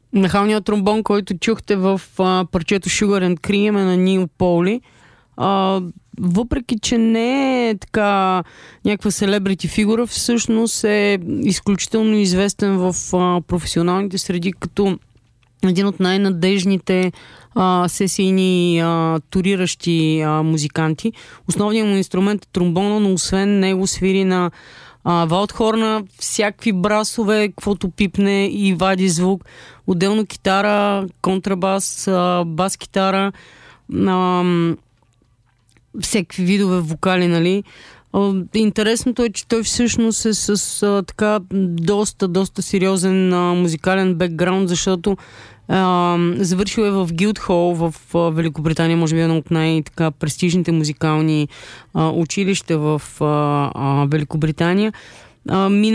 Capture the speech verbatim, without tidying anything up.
Нахалният тромбон, който чухте в а, парчето Sugar and Cream е на Нил Поли. А, въпреки, че не е така някаква селебрити фигура, всъщност е изключително известен в а, професионалните среди като един от най-надежните а, сесийни а, туриращи а, музиканти. Основният му инструмент е тромбона, но освен него свири на а, валдхорна, всякакви брасове, каквото пипне и вади звук. Отделно китара, контрабас, а, бас-китара, а, всякакви видове вокали, нали. Интересното е, че той всъщност е с а, така доста, доста сериозен а, музикален бекграунд, защото а, завършил е в Гилдхол в а, Великобритания, може би едно от най-така престижните музикални а, училища в а, а, Великобритания. А,